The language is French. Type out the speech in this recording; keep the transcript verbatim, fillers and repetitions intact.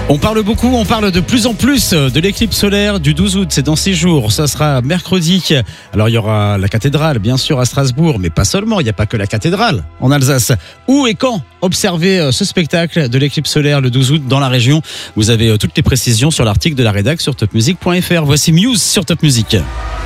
On parle beaucoup, on parle de plus en plus de l'éclipse solaire du douze août, c'est dans six jours, ça sera mercredi. Alors il y aura la cathédrale bien sûr à Strasbourg, mais pas seulement, il n'y a pas que la cathédrale en Alsace. Où et quand observer ce spectacle de l'éclipse solaire le douze août dans la région? Vous avez toutes les précisions sur l'article de la rédac sur top music point f r. Voici Muse sur Top Music.